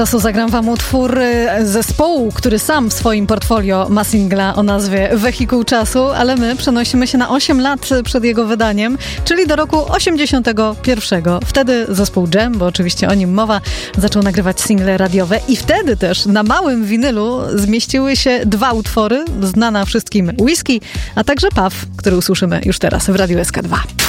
Zagram wam utwór zespołu, który sam w swoim portfolio ma singla o nazwie Wehikuł Czasu, ale my przenosimy się na 8 lat przed jego wydaniem, czyli do roku 81. Wtedy zespół Dżem, bo oczywiście o nim mowa, zaczął nagrywać single radiowe i wtedy też na małym winylu zmieściły się 2 utwory, znana wszystkim Whisky, a także Puff, który usłyszymy już teraz w Radiu SK2.